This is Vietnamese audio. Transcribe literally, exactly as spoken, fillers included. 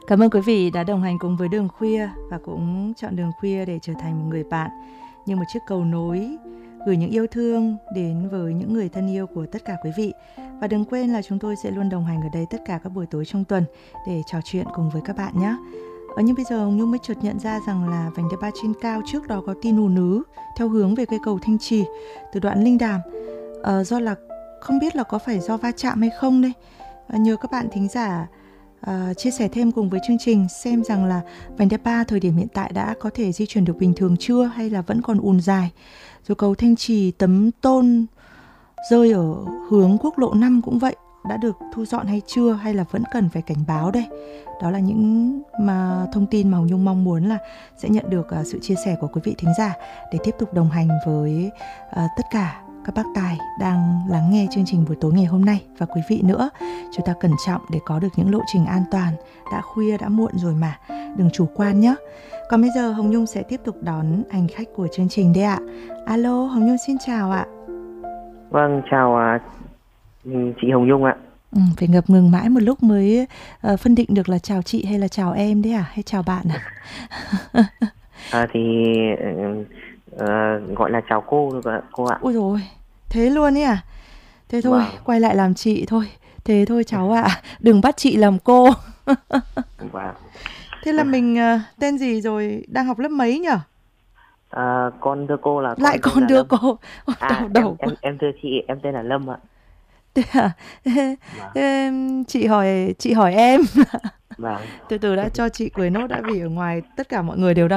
Cảm ơn quý vị đã đồng hành cùng với Đường Khuya và cũng chọn Đường Khuya để trở thành một người bạn, như một chiếc cầu nối gửi những yêu thương đến với những người thân yêu của tất cả quý vị. Và đừng quên là chúng tôi sẽ luôn đồng hành ở đây tất cả các buổi tối trong tuần để trò chuyện cùng với các bạn nhé. Ở nhưng bây giờ Hồng Nhung mới chợt nhận ra rằng là vành đai ba trên cao trước đó có tin ùn ứ theo hướng về cây cầu Thanh Trì từ đoạn Linh Đàm. Ờ, do là không biết là có phải do va chạm hay không đây. À, nhờ các bạn thính giả à, chia sẻ thêm cùng với chương trình xem rằng là vành đai ba thời điểm hiện tại đã có thể di chuyển được bình thường chưa hay là vẫn còn ùn dài. Rồi cầu Thanh Trì Tấm Tôn rơi ở hướng quốc lộ năm cũng vậy, đã được thu dọn hay chưa hay là vẫn cần phải cảnh báo đây. Đó là những mà thông tin mà Hồng Nhung mong muốn là sẽ nhận được uh, sự chia sẻ của quý vị thính giả để tiếp tục đồng hành với uh, tất cả các bác tài đang lắng nghe chương trình buổi tối ngày hôm nay. Và quý vị nữa, chúng ta cẩn trọng để có được những lộ trình an toàn. Đã khuya đã muộn rồi mà, đừng chủ quan nhé. Còn bây giờ Hồng Nhung sẽ tiếp tục đón hành khách của chương trình đây ạ. Alo, Hồng Nhung xin chào ạ. Vâng, chào chị Hồng Nhung ạ. Ừ, phải ngập ngừng mãi một lúc mới uh, phân định được là chào chị hay là chào em đấy à, hay chào bạn à? à thì uh, gọi là chào cô được ạ, cô ạ. Ôi rồi, thế luôn ấy à? Thế thôi, Vâng. Quay lại làm chị thôi. Thế thôi cháu ạ, à. Đừng bắt chị làm cô. Vâng. Thế là mình uh, tên gì rồi, đang học lớp mấy nhỉ? À, con thưa cô là con lại con đưa Lâm. cô. À, đầu đầu em, em em thưa chị, em tên là Lâm ạ. Thế à? Vâng. Chị hỏi chị hỏi em. Vâng. Từ từ đã, cho chị cười nốt đã, vì ở ngoài tất cả mọi người đều đang